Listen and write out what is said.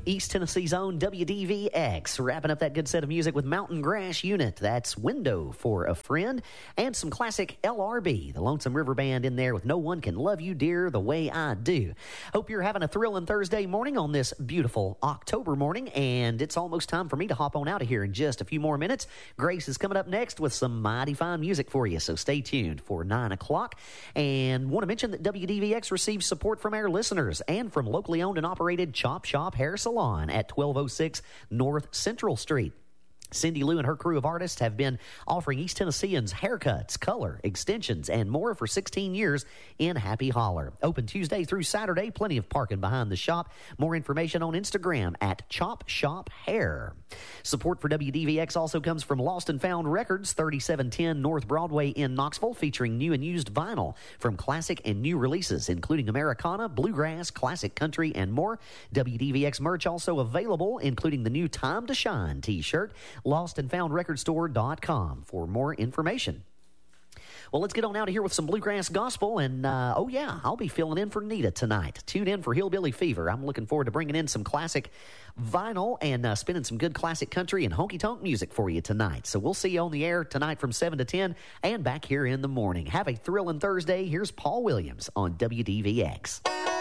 East Tennessee's own WDVX, wrapping up that good set of music with Mountain Grass Unit. That's Window for a Friend, and some classic LRB, the Lonesome River Band, in there with No One Can Love You, Dear, the Way I Do. Hope you're having a thrilling Thursday morning on this beautiful October morning, and it's almost time for me to hop on out of here in just a few more minutes. Grace is coming up next with some mighty fine music for you, so stay tuned for 9 o'clock. And want to mention that WDVX receives support from our listeners and from locally owned and operated Chop Shop Hair Salon at 1206 North Central Street. Cindy Lou and her crew of artists have been offering East Tennesseans haircuts, color, extensions, and more for 16 years in Happy Holler. Open Tuesday through Saturday, plenty of parking behind the shop. More information on Instagram at Chop Shop Hair. Support for WDVX also comes from Lost and Found Records, 3710 North Broadway in Knoxville, featuring new and used vinyl from classic and new releases, including Americana, bluegrass, classic country, and more. WDVX merch also available, including the new Time to Shine t-shirt. LostandFoundRecordStore.com for more information. Well, let's get on out of here with some bluegrass gospel, and I'll be filling in for Nita tonight. Tune in for Hillbilly Fever. I'm looking forward to bringing in some classic vinyl and spinning some good classic country and honky-tonk music for you tonight. So we'll see you on the air tonight from 7 to 10 and back here in the morning. Have a thrilling Thursday. Here's Paul Williams on WDVX.